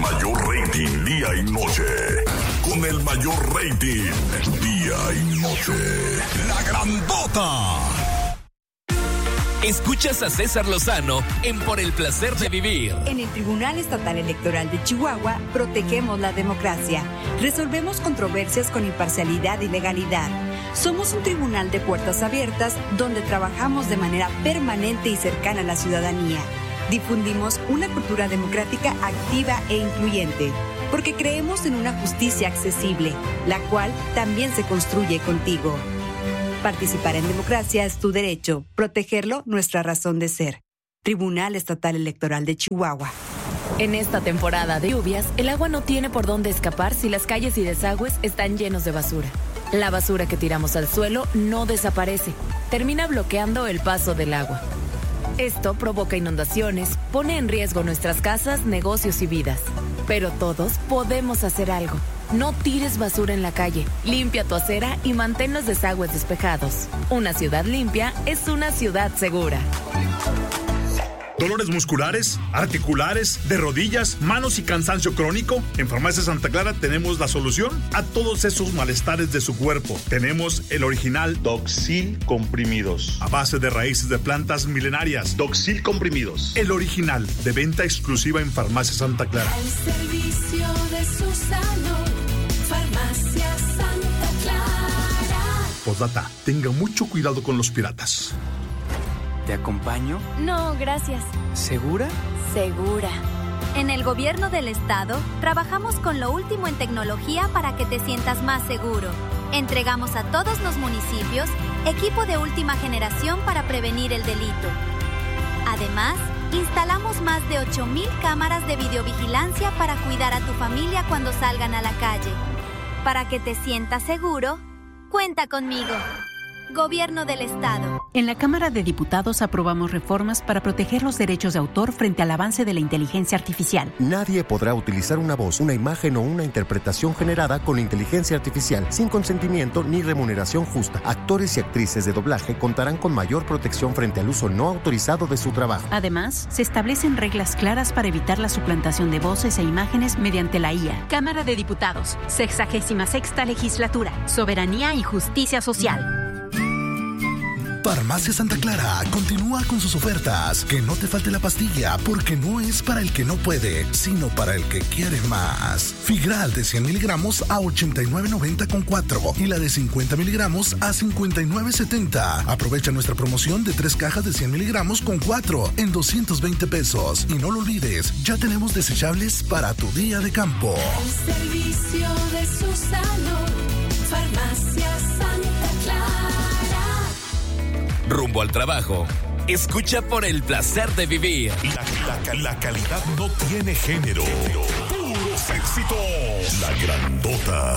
mayor rating día y noche. Con el mayor rating día y noche. La Grandota. Escuchas a César Lozano en Por el Placer de Vivir. En el Tribunal Estatal Electoral de Chihuahua protegemos la democracia. Resolvemos controversias con imparcialidad y legalidad. Somos un tribunal de puertas abiertas donde trabajamos de manera permanente y cercana a la ciudadanía. Difundimos una cultura democrática activa e incluyente, porque creemos en una justicia accesible, la cual también se construye contigo. Participar en democracia es tu derecho, protegerlo nuestra razón de ser. Tribunal Estatal Electoral de Chihuahua. En esta temporada de lluvias, el agua no tiene por dónde escapar si las calles y desagües están llenos de basura. La basura que tiramos al suelo no desaparece, termina bloqueando el paso del agua. Esto provoca inundaciones, pone en riesgo nuestras casas, negocios y vidas. Pero todos podemos hacer algo. No tires basura en la calle, limpia tu acera y mantén los desagües despejados. Una ciudad limpia es una ciudad segura. ¿Dolores musculares, articulares, de rodillas, manos y cansancio crónico? En Farmacia Santa Clara tenemos la solución a todos esos malestares de su cuerpo. Tenemos el original Doxil Comprimidos, a base de raíces de plantas milenarias. Doxil Comprimidos, el original, de venta exclusiva en Farmacia Santa Clara. Al servicio de su salud, Farmacia Santa Clara. Postdata, tenga mucho cuidado con los piratas. ¿Te acompaño? No, gracias. ¿Segura? Segura. En el gobierno del estado, trabajamos con lo último en tecnología para que te sientas más seguro. Entregamos a todos los municipios equipo de última generación para prevenir el delito. Además, instalamos más de 8,000 cámaras de videovigilancia para cuidar a tu familia cuando salgan a la calle. Para que te sientas seguro, cuenta conmigo. Gobierno del Estado. En la Cámara de Diputados aprobamos reformas para proteger los derechos de autor frente al avance de la inteligencia artificial. Nadie podrá utilizar una voz, una imagen o una interpretación generada con inteligencia artificial sin consentimiento ni remuneración justa. Actores y actrices de doblaje contarán con mayor protección frente al uso no autorizado de su trabajo. Además, se establecen reglas claras para evitar la suplantación de voces e imágenes mediante la IA. Cámara de Diputados, 66ª Legislatura, Soberanía y Justicia Social. Farmacia Santa Clara continúa con sus ofertas. Que no te falte la pastilla, porque no es para el que no puede, sino para el que quiere más. Figral de 100 miligramos a $89.90 con 4 y la de 50 miligramos a $59.70. Aprovecha nuestra promoción de 3 cajas de 100 miligramos con 4 en $220. Y no lo olvides, ya tenemos desechables para tu día de campo. Al servicio de su salud, Farmacia Santa Clara. Rumbo al trabajo. Escucha Por el Placer de Vivir. La calidad no tiene género. Puros éxitos. La Grandota.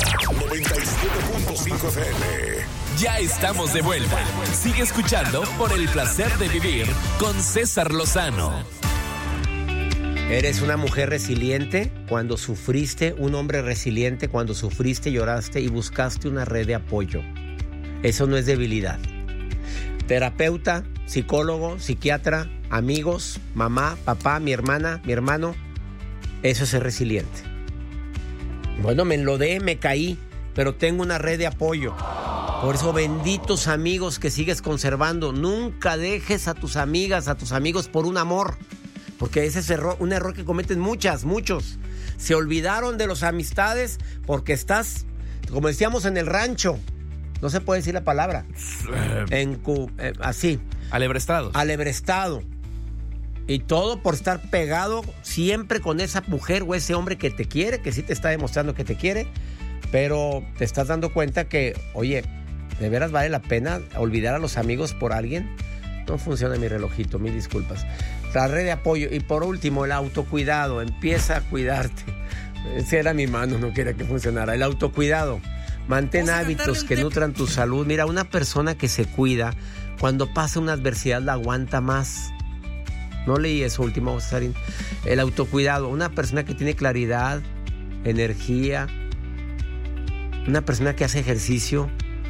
97.5 FM. Ya estamos de vuelta. Sigue escuchando Por el Placer de Vivir con César Lozano. ¿Eres una mujer resiliente cuando sufriste? ¿Un hombre resiliente cuando sufriste, lloraste y buscaste una red de apoyo? Eso no es debilidad. Terapeuta, psicólogo, psiquiatra, amigos, mamá, papá, mi hermana, mi hermano. Eso es ser resiliente. Bueno, me enlodé, me caí, pero tengo una red de apoyo. Por eso, benditos amigos que sigues conservando. Nunca dejes a tus amigas, a tus amigos por un amor. Porque ese es un error que cometen muchos. Se olvidaron de las amistades porque estás, como decíamos en el rancho, no se puede decir la palabra. Así. Alebrestado. Y todo por estar pegado siempre con esa mujer o ese hombre que te quiere, que sí te está demostrando que te quiere, pero te estás dando cuenta que, oye, ¿de veras vale la pena olvidar a los amigos por alguien? No funciona mi relojito, mil disculpas. La red de apoyo. Y por último, el autocuidado. Empieza a cuidarte. Esa era mi mano, no quería que funcionara. El autocuidado. Mantén hábitos que nutran tu salud. Mira, una persona que se cuida, cuando pasa una adversidad la aguanta más. No leí eso último, Sarín. El autocuidado. Una persona que tiene claridad, energía, una persona que hace ejercicio,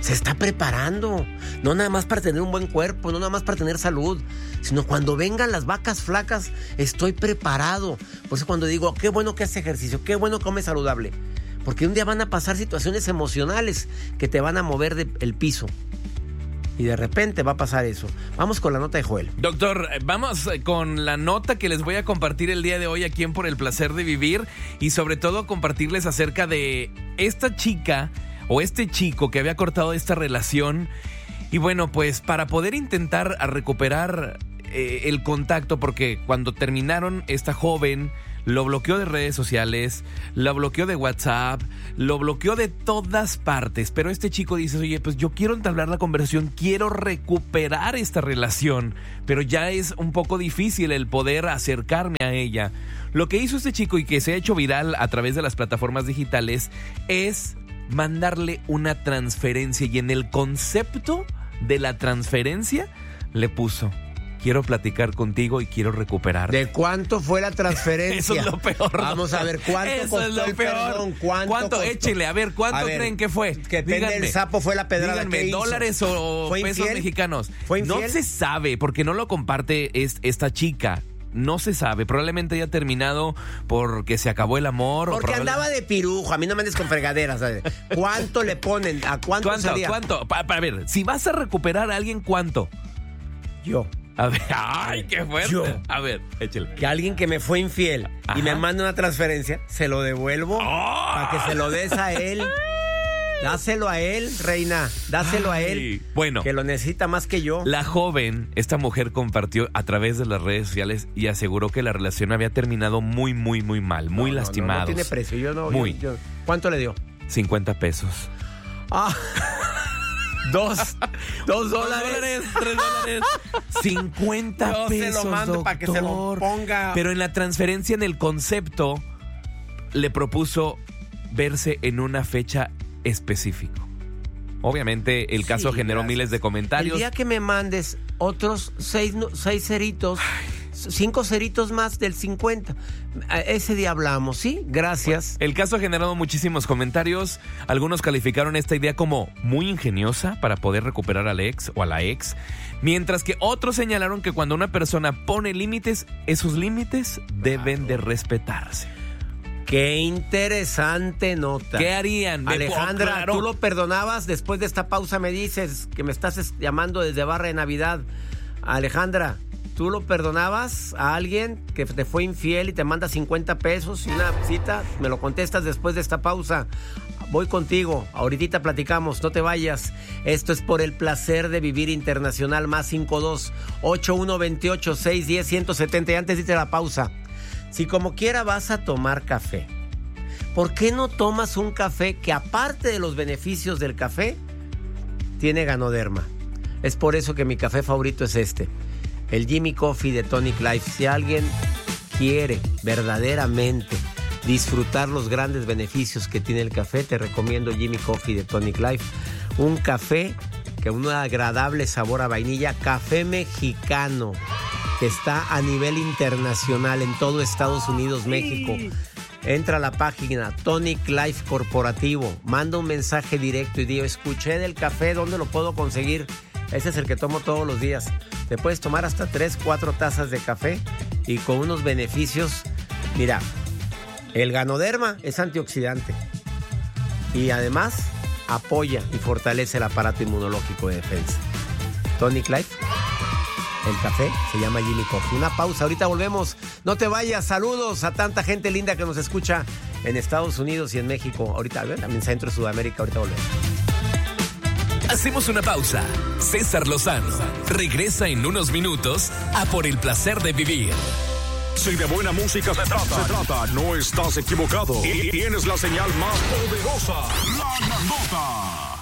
se está preparando. No nada más para tener un buen cuerpo, no nada más para tener salud, sino cuando vengan las vacas flacas, estoy preparado. Por eso cuando digo, qué bueno que hace ejercicio, qué bueno que come saludable. Porque un día van a pasar situaciones emocionales que te van a mover del piso. Y de repente va a pasar eso. Vamos con la nota de Joel. Doctor, vamos con la nota que les voy a compartir el día de hoy aquí en Por el Placer de Vivir. Y sobre todo compartirles acerca de esta chica o este chico que había cortado esta relación. Y bueno, pues para poder intentar recuperar el contacto, porque cuando terminaron, esta joven lo bloqueó de redes sociales, lo bloqueó de WhatsApp, lo bloqueó de todas partes. Pero este chico dice, oye, pues yo quiero entablar la conversación, quiero recuperar esta relación, pero ya es un poco difícil el poder acercarme a ella. Lo que hizo este chico y que se ha hecho viral a través de las plataformas digitales es mandarle una transferencia, y en el concepto de la transferencia le puso: quiero platicar contigo y quiero recuperar. ¿De cuánto fue la transferencia? Eso es lo peor. Vamos a ver, ¿cuánto Eso costó es lo el peor. perdón? ¿Cuánto? Costó? Échele, a ver, ¿cuánto creen que fue? Que depende del sapo fue la pedrada. Díganme, que hizo. ¿dólares o pesos infiel? mexicanos? ¿Fue infiel? No se sabe, porque no lo comparte esta chica. No se sabe, probablemente haya terminado porque se acabó el amor. Porque andaba de pirujo, a mí no me andes con fregaderas, ¿sabes? ¿Cuánto le ponen? ¿A cuánto sería? ¿Cuánto? Para ver, si vas a recuperar a alguien, ¿cuánto? Yo. A ver, ¡ay, qué fuerte! Yo. A ver, échale. Que alguien que me fue infiel y me manda una transferencia, se lo devuelvo para que se lo des a él. Dáselo a él, reina. Dáselo a él. Bueno, que lo necesita más que yo. La joven, esta mujer, compartió a través de las redes sociales y aseguró que la relación había terminado muy, muy, muy mal, muy lastimados. No tiene precio. Yo no. Muy. ¿Cuánto le dio? 50 pesos. Ah. $2. $3. 50 yo pesos. Se lo mando doctor, para que se lo ponga. Pero en la transferencia, en el concepto, le propuso verse en una fecha específico. Obviamente el caso generó miles de comentarios. El día que me mandes otros 6 ceritos, 5 ceritos más del 50, ese día hablamos, ¿sí? Gracias. El caso ha generado muchísimos comentarios. Algunos calificaron esta idea como muy ingeniosa para poder recuperar al ex o a la ex, mientras que otros señalaron que cuando una persona pone límites, esos límites deben de respetarse. Qué interesante nota. ¿Qué harían? Alejandra, Claro. ¿tú lo perdonabas? Después de esta pausa me dices que me estás llamando desde Barra de Navidad. Alejandra, ¿tú lo perdonabas a alguien que te fue infiel y te manda 50 pesos y una cita? Me lo contestas después de esta pausa. Voy contigo, ahorita platicamos, no te vayas. Esto es Por el Placer de Vivir Internacional, más 52-8128-610-170. Y antes de irte a la pausa, si como quiera vas a tomar café, ¿por qué no tomas un café que, aparte de los beneficios del café, tiene Ganoderma? Es por eso que mi café favorito es el Jimmy Coffee de Tonic Life. Si alguien quiere verdaderamente disfrutar los grandes beneficios que tiene el café, te recomiendo Jimmy Coffee de Tonic Life. Un café que un agradable sabor a vainilla, café mexicano, que está a nivel internacional en todo Estados Unidos, México. Entra a la página Tonic Life Corporativo, manda un mensaje directo y digo, escuché del café, ¿dónde lo puedo conseguir? Ese es el que tomo todos los días. Te puedes tomar hasta 3-4 tazas de café y con unos beneficios. Mira, el Ganoderma es antioxidante y además apoya y fortalece el aparato inmunológico de defensa. Tonic Life, el café se llama Jimmy Coffee. Una pausa, ahorita volvemos. No te vayas. Saludos a tanta gente linda que nos escucha en Estados Unidos y en México. Ahorita, también Centro y Sudamérica. Ahorita volvemos. Hacemos una pausa. César Lozano regresa en unos minutos a Por el Placer de Vivir. Si de buena música se trata, no estás equivocado. Y tienes la señal más poderosa, la grandota.